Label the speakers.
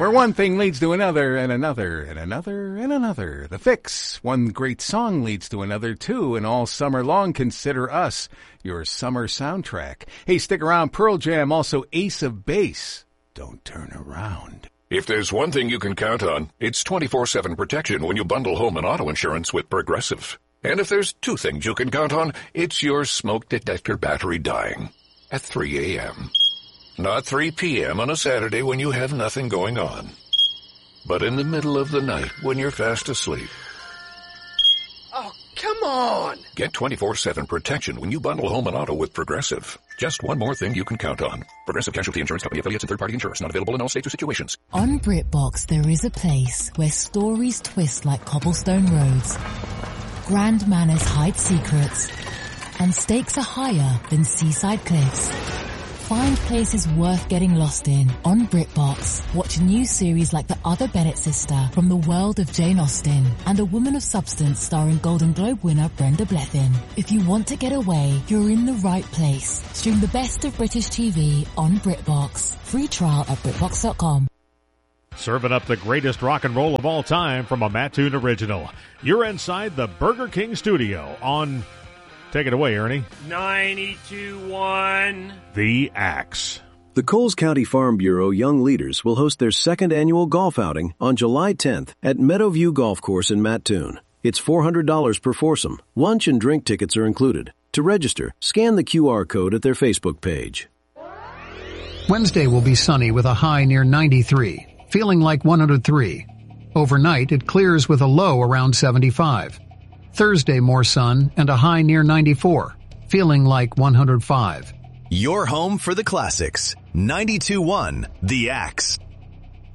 Speaker 1: where one thing leads to another and another and another and another. The Fix. One great song leads to another, too, and all summer long, consider us your summer soundtrack. Hey, stick around. Pearl Jam, also Ace of Base. Don't turn around.
Speaker 2: If there's one thing you can count on, it's 24/7 protection when you bundle home and auto insurance with Progressive. And if there's two things you can count on, it's your smoke detector battery dying at 3 a.m. Not 3 p.m. on a Saturday when you have nothing going on, but in the middle of the night when you're fast asleep.
Speaker 3: Oh, come on!
Speaker 2: Get 24/7 protection when you bundle home and auto with Progressive. Just one more thing you can count on. Progressive Casualty Insurance Company, affiliates, and third-party insurers. Not available in all states or situations.
Speaker 4: On BritBox, there is a place where stories twist like cobblestone roads, grand manners hide secrets, and stakes are higher than seaside cliffs. Find places worth getting lost in on BritBox. Watch new series like The Other Bennett Sister from the world of Jane Austen and A Woman of Substance starring Golden Globe winner Brenda Blethyn. If you want to get away, you're in the right place. Stream the best of British TV on BritBox. Free trial at BritBox.com.
Speaker 5: Serving up the greatest rock and roll of all time from a Mattoon original. You're inside the Burger King studio on... Take it away, Ernie.
Speaker 6: 92.1.
Speaker 5: The Axe.
Speaker 7: The Coles County Farm Bureau Young Leaders will host their second annual golf outing on July 10th at Meadowview Golf Course in Mattoon. It's $400 per foursome. Lunch and drink tickets are included. To register, scan the QR code at their Facebook page.
Speaker 8: Wednesday will be sunny with a high near 93, feeling like 103. Overnight, it clears with a low around 75. Thursday, more sun and a high near 94, feeling like 105.
Speaker 9: Your home for the classics. 92.1 The Axe.